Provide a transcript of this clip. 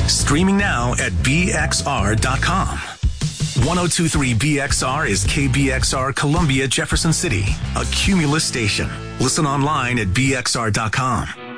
Streaming now at BXR.com. 1023 BXR is KBXR Columbia, Jefferson City, a Cumulus station. Listen online at BXR.com.